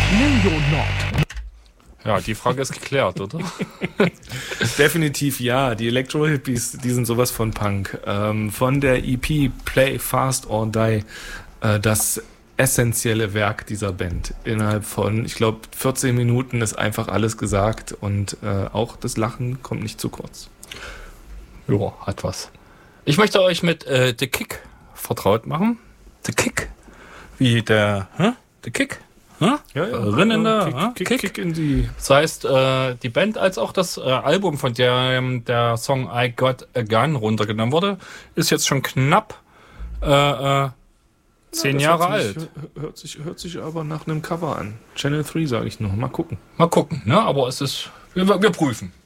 No, you're not. Ja, die Frage ist geklärt, oder? Definitiv ja. Die Electro-Hippies, die sind sowas von Punk. Von der EP Play Fast or Die, das essentielle Werk dieser Band. Innerhalb von, ich glaube, 14 Minuten ist einfach alles gesagt und auch das Lachen kommt nicht zu kurz. Ja, hat was. Ich möchte euch mit The Kick vertraut machen. The Kick. Wie der, The Kick. Rinnender Kick in die... Das heißt, die Band als auch das Album, von dem der Song I Got a Gun runtergenommen wurde, ist jetzt schon knapp 10 Jahre alt. Hört sich aber nach einem Cover an. Channel 3 sage ich noch. Mal gucken. Mal gucken, ne? Aber es ist, wir prüfen.